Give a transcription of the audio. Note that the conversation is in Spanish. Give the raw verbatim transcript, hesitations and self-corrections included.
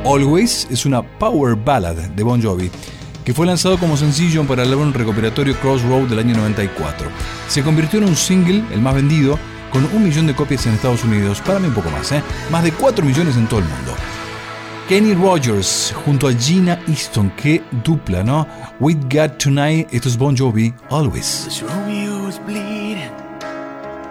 Always es una power ballad de Bon Jovi que fue lanzado como sencillo para el álbum recopilatorio Crossroad del año noventa y cuatro. Se convirtió en un single, el más vendido, con un millón de copias en Estados Unidos, para mí un poco más, ¿eh? Más de cuatro millones en todo el mundo. Kenny Rogers junto a Gina Easton, qué dupla, ¿no? We Got Tonight, esto es Bon Jovi, Always. Romeo's bleeding,